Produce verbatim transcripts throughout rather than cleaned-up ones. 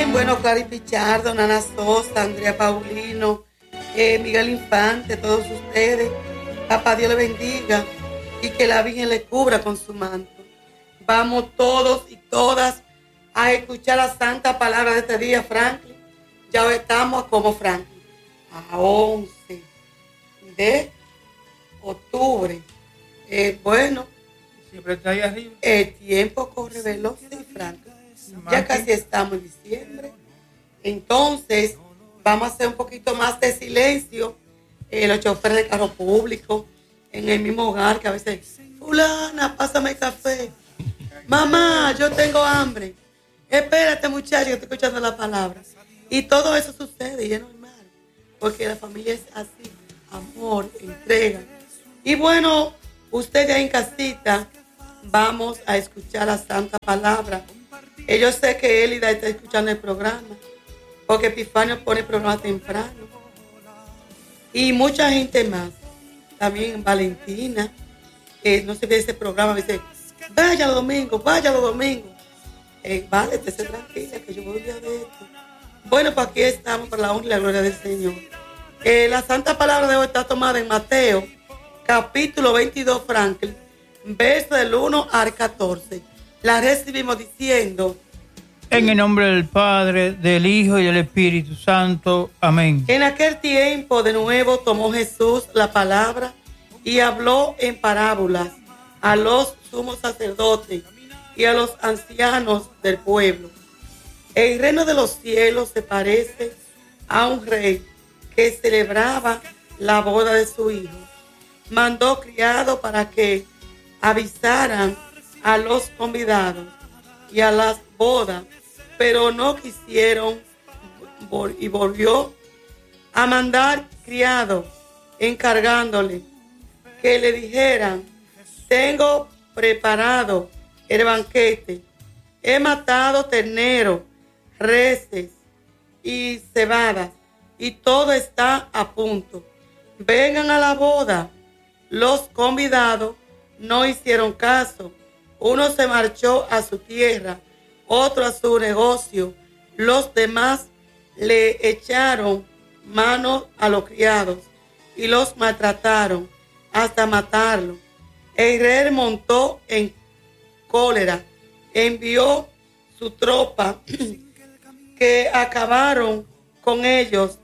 Bueno, Clary Pichardo, Nana Sosa, Andrea Paulino, eh, Miguel Infante, todos ustedes. Papá Dios le bendiga y que la Virgen le cubra con su manto. Vamos todos y todas a escuchar la santa palabra de este día, Franklin. Ya hoy estamos como Franklin, a once de octubre. Eh, bueno, siempre está ahí arriba. El tiempo corre veloz, Franklin. Ya casi estamos en diciembre. Entonces, vamos a hacer un poquito más de silencio. Eh, los choferes de carro público, en el mismo hogar, que a veces, fulana, pásame el café. Mamá, yo tengo hambre. Espérate, muchacho, que estoy escuchando la palabra. Y todo eso sucede y es normal, porque la familia es así, amor, entrega. Y bueno, usted ya en casita, vamos a escuchar la santa palabra. Y yo sé que Elida está escuchando el programa, porque Epifanio pone el programa temprano. Y mucha gente más. También Valentina, que no se ve ese programa, me dice, vaya los domingos, vaya los domingos. Eh, vale, te sé tranquila, que yo voy a ver esto. Bueno, pues aquí estamos para la honra y la gloria del Señor. Eh, la santa palabra de hoy está tomada en Mateo, capítulo veintidós, Franklin, verso del uno al catorce. La recibimos diciendo: en el nombre del Padre, del Hijo y del Espíritu Santo. Amén. En aquel tiempo de nuevo tomó Jesús la palabra y habló en parábolas a los sumos sacerdotes y a los ancianos del pueblo. El reino de los cielos se parece a un rey que celebraba la boda de su hijo. Mandó criado para que avisaran a los convidados y a las bodas, pero no quisieron, y volvió a mandar criado, encargándole que le dijeran: tengo preparado el banquete, he matado ternero, reses y cebadas, y todo está a punto. Vengan a la boda. Los convidados no hicieron caso. Uno se marchó a su tierra, otro a su negocio. Los demás le echaron mano a los criados y los maltrataron hasta matarlos. El rey montó en cólera, envió su tropa que acabaron con ellos,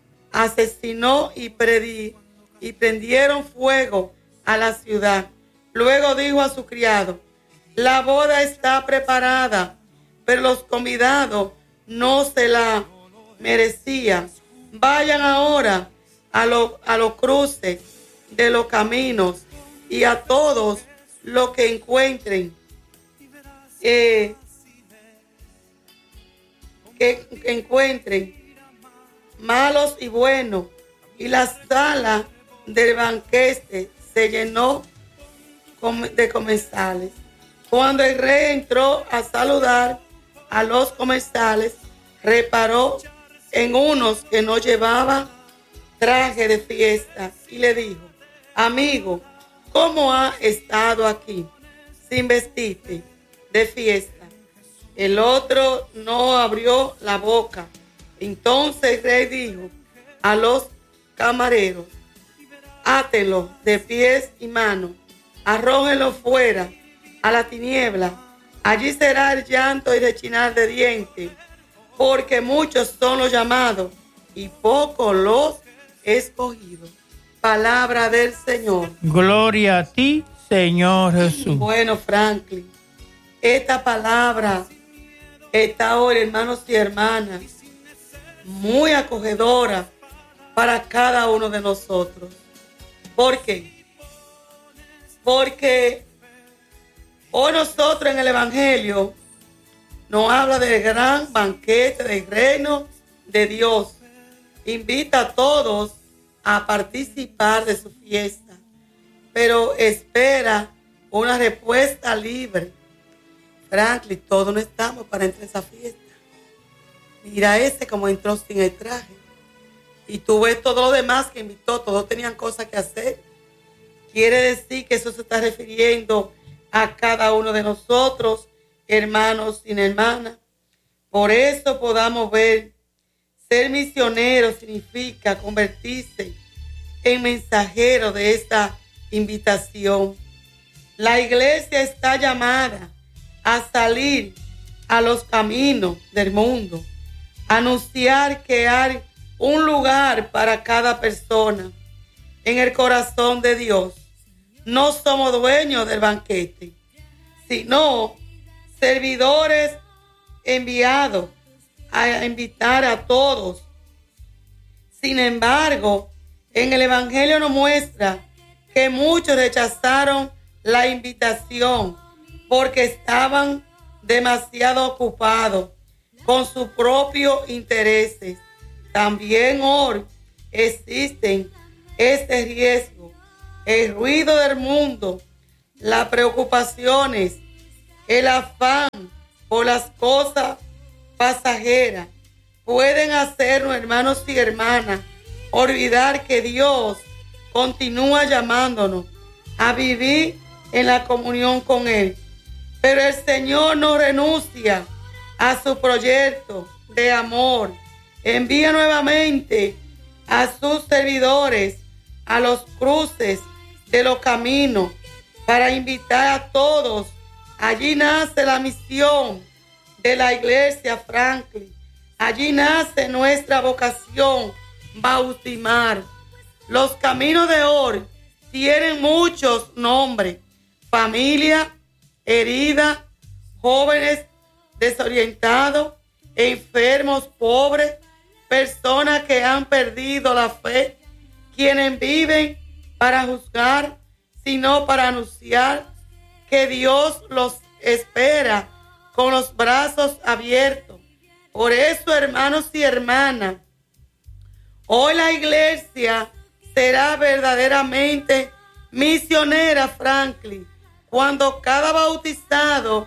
asesinó y, predí, y prendieron fuego a la ciudad. Luego dijo a su criado: la boda está preparada, pero los convidados no se la merecían. Vayan ahora a, lo, a los cruces de los caminos y a todos los que encuentren, eh, que encuentren malos y buenos, y la sala del banquete se llenó de comensales. Cuando el rey entró a saludar a los comensales, reparó en unos que no llevaban traje de fiesta y le dijo: amigo, ¿cómo ha estado aquí sin vestirte de fiesta? El otro no abrió la boca. Entonces el rey dijo a los camareros: átenlo de pies y manos, arrójenlo fuera a la tiniebla. Allí será el llanto y rechinar de dientes, porque muchos son los llamados y pocos los escogidos. Palabra del Señor. Gloria a ti, Señor Jesús. Bueno, Franklin, esta palabra está hoy, hermanos y hermanas, muy acogedora para cada uno de nosotros. ¿Por qué? Porque hoy nosotros en el Evangelio nos habla del gran banquete del reino de Dios. Invita a todos a participar de su fiesta, pero espera una respuesta libre. Franklin, todos no estamos para entrar a esa fiesta. Mira ese como entró sin el traje. Y tú ves todo lo demás que invitó, todos tenían cosas que hacer. Quiere decir que eso se está refiriendo a cada uno de nosotros, hermanos y hermanas. Por eso podamos ver, ser misionero significa convertirse en mensajero de esta invitación. La iglesia está llamada a salir a los caminos del mundo, a anunciar que hay un lugar para cada persona en el corazón de Dios. No somos dueños del banquete, sino servidores enviados a invitar a todos. Sin embargo, en el Evangelio nos muestra que muchos rechazaron la invitación porque estaban demasiado ocupados con sus propios intereses. También hoy existen este riesgo. El ruido del mundo, las preocupaciones, el afán por las cosas pasajeras pueden hacernos, hermanos y hermanas, olvidar que Dios continúa llamándonos a vivir en la comunión con Él. Pero el Señor no renuncia a su proyecto de amor. Envía nuevamente a sus servidores a los cruces de los caminos para invitar a todos. Allí nace la misión de la iglesia Franklin. Allí nace nuestra vocación bautismal. Los caminos de hoy tienen muchos nombres: familia, herida, jóvenes desorientados, enfermos, pobres, personas que han perdido la fe, quienes viven para juzgar, sino para anunciar que Dios los espera con los brazos abiertos. Por eso, hermanos y hermanas, hoy la iglesia será verdaderamente misionera, Franklin, cuando cada bautizado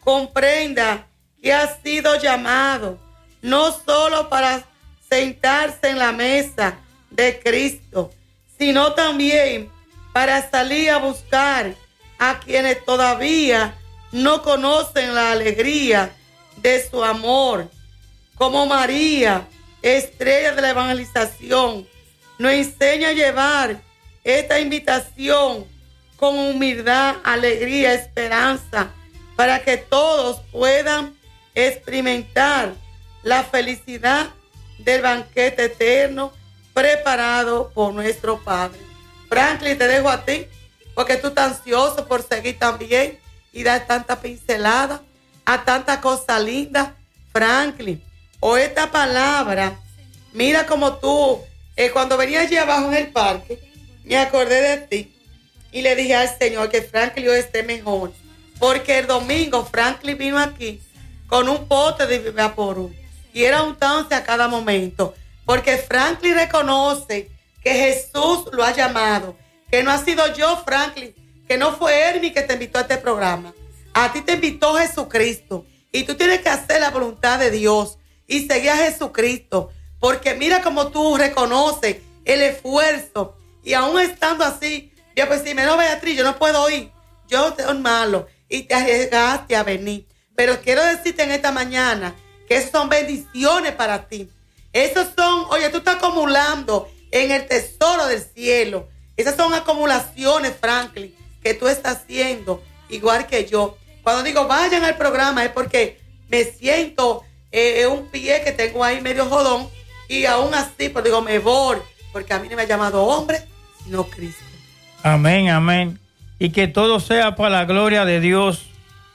comprenda que ha sido llamado no solo para sentarse en la mesa de Cristo, sino también para salir a buscar a quienes todavía no conocen la alegría de su amor. Como María, estrella de la evangelización, nos enseña a llevar esta invitación con humildad, alegría, esperanza, para que todos puedan experimentar la felicidad del banquete eterno preparado por nuestro Padre. Franklin, te dejo a ti, porque tú estás ansioso por seguir también y dar tanta pincelada a tanta cosa linda. Franklin, o esta palabra, mira como tú, eh, cuando venía allí abajo en el parque, me acordé de ti y le dije al Señor que Franklin hoy esté mejor, porque el domingo Franklin vino aquí con un pote de Vaporub y era untándose a cada momento, porque Franklin reconoce que Jesús lo ha llamado, que no ha sido yo, Franklin, que no fue Hermi que te invitó a este programa. A ti te invitó Jesucristo y tú tienes que hacer la voluntad de Dios y seguir a Jesucristo, porque mira cómo tú reconoces el esfuerzo y aún estando así, yo pues si me no, Beatriz, yo no puedo ir, yo soy malo y te arriesgaste a venir. Pero quiero decirte en esta mañana que esas son bendiciones para ti. Esos son, oye, tú estás acumulando en el tesoro del cielo. Esas son acumulaciones, Franklin, que tú estás haciendo, igual que yo. Cuando digo vayan al programa es porque me siento eh, un pie que tengo ahí medio jodón y aún así, pues digo, me voy, porque a mí no me ha llamado hombre, sino Cristo. Amén, amén. Y que todo sea para la gloria de Dios.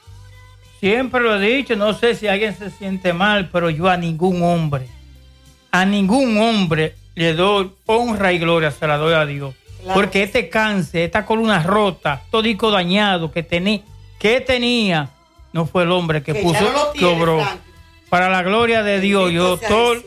Siempre lo he dicho, no sé si alguien se siente mal, pero yo a ningún hombre, a ningún hombre le doy honra y gloria, se la doy a Dios. Claro. Porque este cáncer, esta columna rota, todo disco dañado que, tení, que tenía, no fue el hombre que, que puso, no tiene, que obró. Frank. Para la gloria de Dios, yo estoy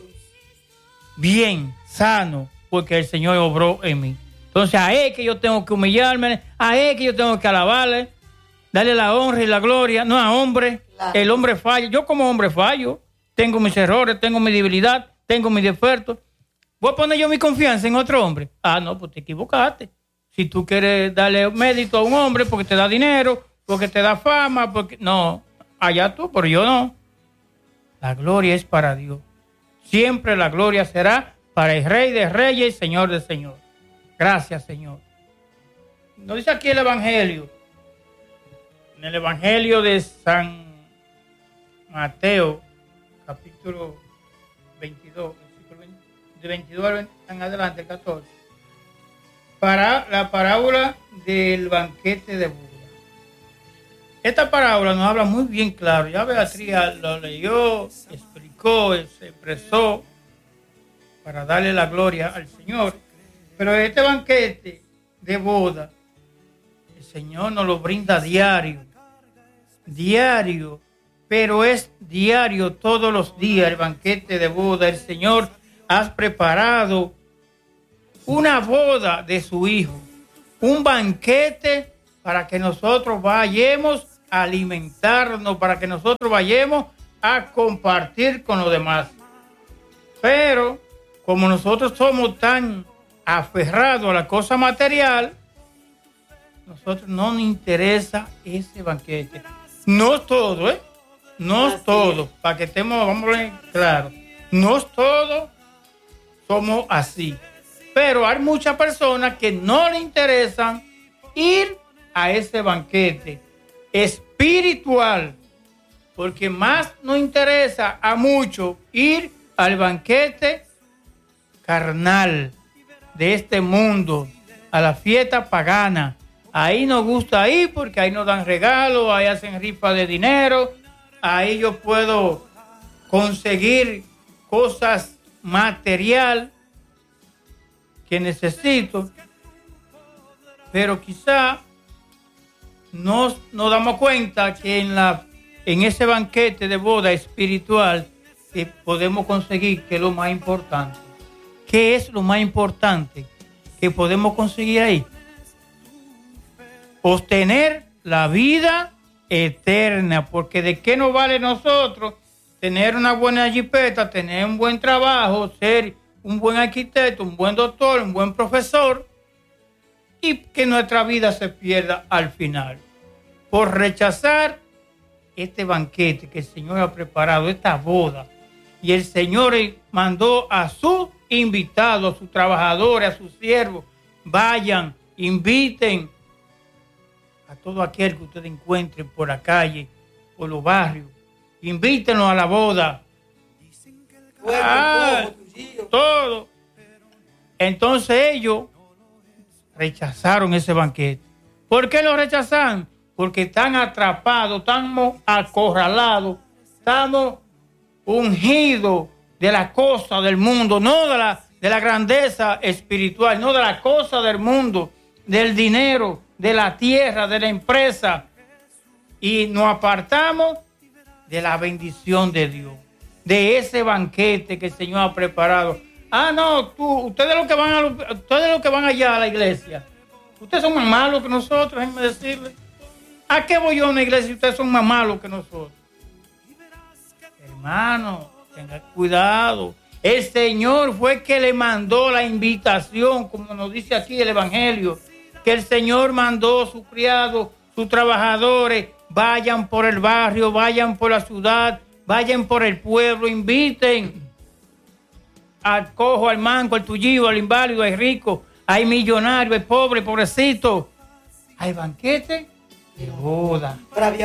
bien, sano, porque el Señor obró en mí. Entonces a Él que yo tengo que humillarme, a Él que yo tengo que alabarle, darle la honra y la gloria, no a hombre. Claro. El hombre falla. Yo como hombre fallo, tengo mis errores, tengo mi debilidad, tengo mis defectos. ¿Voy a poner yo mi confianza en otro hombre? Ah, no, pues te equivocaste. Si tú quieres darle mérito a un hombre porque te da dinero, porque te da fama, porque... No, allá tú, pero yo no. La gloria es para Dios. Siempre la gloria será para el Rey de Reyes y Señor de Señores. Gracias, Señor. Nos dice aquí el Evangelio. En el Evangelio de San Mateo, capítulo veintidós, versículo veinte, de veintidós en adelante, el catorce. Para la parábola del banquete de Buda. Esta parábola nos habla muy bien claro. Ya Beatriz lo leyó, explicó, se expresó para darle la gloria al Señor. Pero este banquete de boda, el Señor nos lo brinda diario. Diario. Pero es diario, todos los días, el banquete de boda. El Señor ha preparado una boda de su Hijo. Un banquete para que nosotros vayamos a alimentarnos, para que nosotros vayamos a compartir con los demás. Pero como nosotros somos tan aferrados a la cosa material, nosotros no nos interesa ese banquete. No es todo, ¿eh? No es todo, para que estemos, vamos a ver claro, no es todo, somos así. Pero hay muchas personas que no le interesan ir a ese banquete espiritual, porque más nos interesa a muchos ir al banquete carnal de este mundo, a la fiesta pagana. Ahí nos gusta ir porque ahí nos dan regalos, ahí hacen rifa de dinero, ahí yo puedo conseguir cosas material que necesito, pero quizá nos, nos damos cuenta que en, la, en ese banquete de boda espiritual que podemos conseguir, que es lo más importante. ¿Qué es lo más importante que podemos conseguir ahí? Obtener la vida eterna, porque ¿de qué nos vale nosotros tener una buena jipeta, tener un buen trabajo, ser un buen arquitecto, un buen doctor, un buen profesor, y que nuestra vida se pierda al final por rechazar este banquete que el Señor ha preparado, esta boda? Y el Señor mandó a sus invitados, a sus trabajadores, a sus siervos: vayan, inviten a todo aquel que ustedes encuentren por la calle, por los barrios, invítenlos a la boda. Ah, todo. Entonces ellos rechazaron ese banquete. ¿Por qué lo rechazan? Porque están atrapados, estamos acorralados, estamos ungidos de la cosa del mundo, no de la, de la grandeza espiritual, no de la cosa del mundo, del dinero, de la tierra, de la empresa, y nos apartamos de la bendición de Dios, de ese banquete que el Señor ha preparado. Ah, no, tú, ustedes los que van a, ustedes los que van allá a la iglesia, ustedes son más malos que nosotros, déjenme decirles. ¿A qué voy yo a una iglesia si ustedes son más malos que nosotros? Hermano, tenga cuidado. El Señor fue el que le mandó la invitación, como nos dice aquí el Evangelio, que el Señor mandó a sus criados, sus trabajadores, vayan por el barrio, vayan por la ciudad, vayan por el pueblo, inviten al cojo, al manco, al tullido, al inválido, al rico, al millonario, al pobre, pobrecito, al banquete de boda.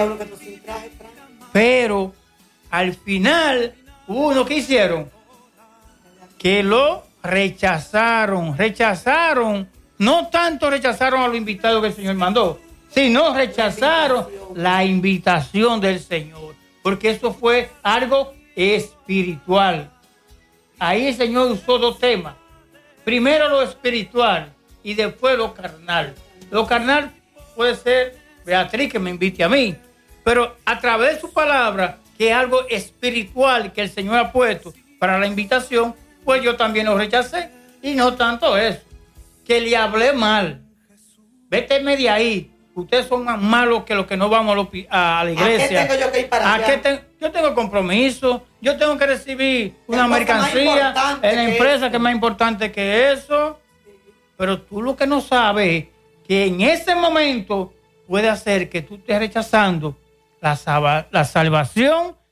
Pero al final, uno, ¿qué hicieron? Que lo rechazaron, rechazaron, no tanto rechazaron a los invitados que el Señor mandó, sino rechazaron la invitación del Señor, porque eso fue algo espiritual. Ahí el Señor usó dos temas, primero lo espiritual y después lo carnal. Lo carnal puede ser Beatriz que me invite a mí, pero a través de su palabra, que es algo espiritual que el Señor ha puesto para la invitación, pues yo también lo rechacé. Y no tanto eso, que le hablé mal. Véteme de ahí. Ustedes son más malos que los que no vamos a la iglesia. ¿A qué tengo yo que ir para allá? ¿A qué te, yo tengo compromiso. Yo tengo que recibir una mercancía en la empresa que es más importante que eso. Pero tú lo que no sabes es que en ese momento puede hacer que tú estés rechazando la, salva, la salvación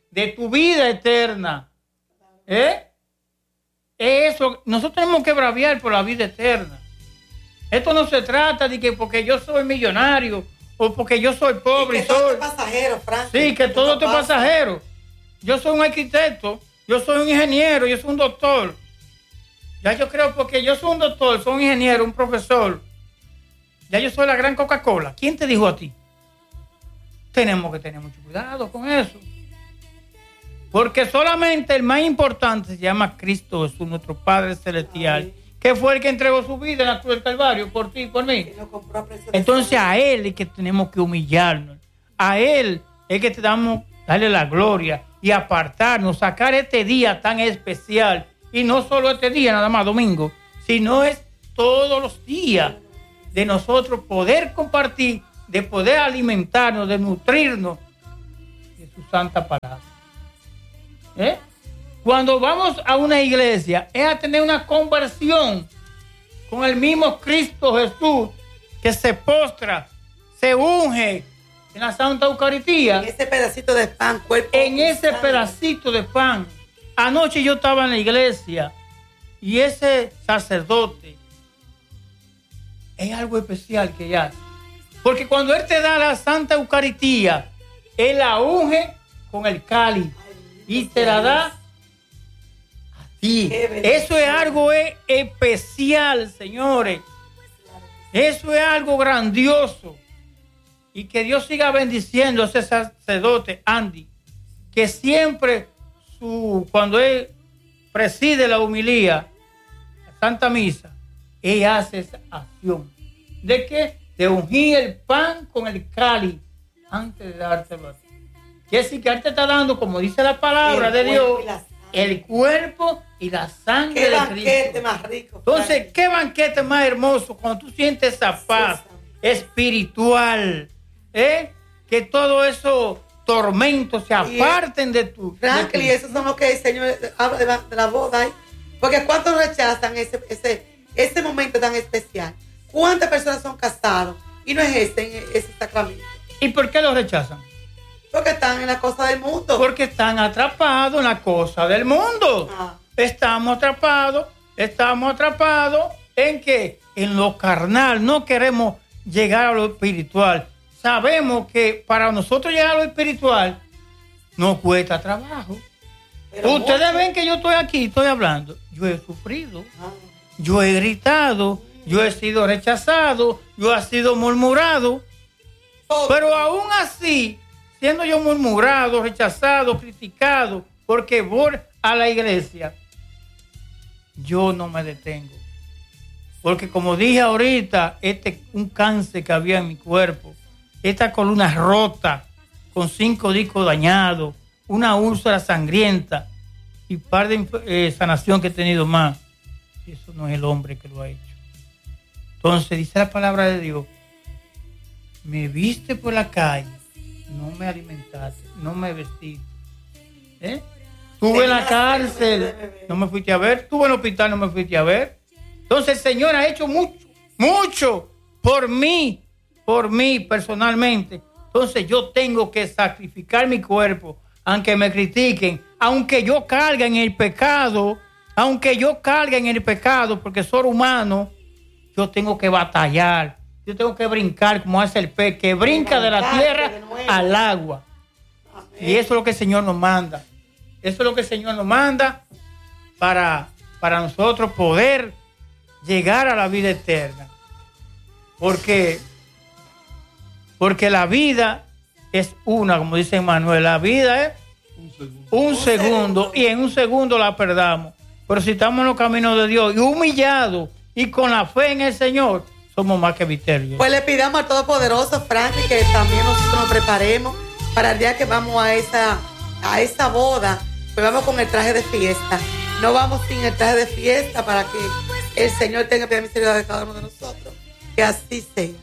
de tu vida eterna. ¿Eh? Eso, nosotros tenemos que braviar por la vida eterna. Esto no se trata de que porque yo soy millonario o porque yo soy pobre. Y que y todo soy... es pasajero, Frank. Sí, que todo esto es pasajero. Yo soy un arquitecto, yo soy un ingeniero, yo soy un doctor. Ya yo creo porque yo soy un doctor, soy un ingeniero, un profesor. Ya yo soy la gran Coca-Cola. ¿Quién te dijo a ti? Tenemos que tener mucho cuidado con eso. Porque solamente el más importante se llama Cristo Jesús, nuestro Padre Celestial. Ay. Que fue el que entregó su vida en la cruz del Calvario por ti y por mí. Entonces a Él es que tenemos que humillarnos. A Él es que tenemos que darle la gloria y apartarnos, sacar este día tan especial. Y no solo este día, nada más domingo, sino es todos los días de nosotros poder compartir, de poder alimentarnos, de nutrirnos de su santa palabra. ¿Eh? Cuando vamos a una iglesia es a tener una conversión con el mismo Cristo Jesús que se postra, se unge en la Santa Eucaristía. En ese pedacito de pan, cuerpo. En ese pedacito de pan. Anoche yo estaba en la iglesia y ese sacerdote es algo especial que hace. Porque cuando él te da la Santa Eucaristía, él la unge con el cáliz y te la da a ti. Eso es algo especial, señores. Eso es algo grandioso. Y que Dios siga bendiciendo a ese sacerdote, Andy, que siempre su, cuando él preside la homilía, la Santa Misa, él hace esa acción. ¿De qué? De ungir el pan con el cáliz antes de dártelo a ti. Quiere decir que él te está dando, como dice la palabra de Dios, el cuerpo y la sangre de Cristo. Qué banquete más rico. Entonces, qué banquete más hermoso cuando tú sientes esa paz espiritual, ¿eh? Que todo eso tormentos se aparten de tu... Franklin, y esos son los que el Señor habla de la, de la boda, ¿eh? Porque ¿cuántos rechazan ese, ese, ese momento tan especial? ¿Cuántas personas son casados y no es ese, ese sacramento? ¿Y por qué lo rechazan? Porque están en la cosa del mundo. Porque están atrapados en la cosa del mundo. Ah. Estamos atrapados, estamos atrapados en qué? En lo carnal. No queremos llegar a lo espiritual. Sabemos que para nosotros llegar a lo espiritual nos cuesta trabajo. Pero ustedes mucho. Ven que yo estoy aquí, estoy hablando. Yo he sufrido, ah. yo he gritado, yo he sido rechazado, yo he sido murmurado. Todo. Pero aún así, siendo yo murmurado, rechazado, criticado, porque voy a la iglesia, yo no me detengo. Porque como dije ahorita, este un cáncer que había en mi cuerpo, esta columna rota, con cinco discos dañados, una úlcera sangrienta y un par de eh, sanación que he tenido más. Eso no es el hombre que lo ha hecho. Entonces dice la palabra de Dios, me viste por la calle, no me alimentaste, no me vestiste. ¿Eh? Estuve en la cárcel, no me fuiste a ver. Estuve en el hospital, no me fuiste a ver. Entonces el Señor ha hecho mucho, mucho por mí, por mí personalmente. Entonces yo tengo que sacrificar mi cuerpo, aunque me critiquen, aunque yo cargue en el pecado, aunque yo cargue en el pecado, porque soy humano, yo tengo que batallar. Yo tengo que brincar como hace el pez, que brinca de la tierra al agua. Y eso es lo que el Señor nos manda. Eso es lo que el Señor nos manda para, para nosotros poder llegar a la vida eterna. Porque, porque la vida es una, como dice Manuel, la vida es un segundo, un segundo y en un segundo la perdamos. Pero si estamos en los caminos de Dios y humillados y con la fe en el Señor, somos más que victoriosos. Pues le pidamos al Todopoderoso, Franklin, que también nosotros nos preparemos para el día que vamos a esa, a esa boda. Pues vamos con el traje de fiesta. No vamos sin el traje de fiesta para que el Señor tenga piedad y misericordia de cada uno de nosotros. Que así sea.